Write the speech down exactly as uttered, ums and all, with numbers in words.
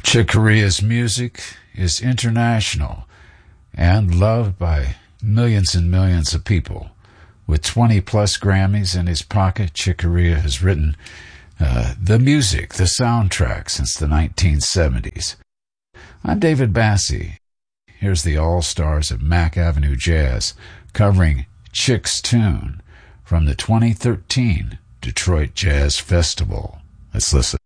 Chick Corea's music is international and loved by millions and millions of people. With twenty plus Grammys in his pocket, Chick Corea has written uh, the music, the soundtrack since the nineteen seventies. I'm David Bassie. Here's the All-Stars of Mack Avenue Jazz covering Chick's tune from the twenty thirteen Detroit Jazz Festival. Let's listen.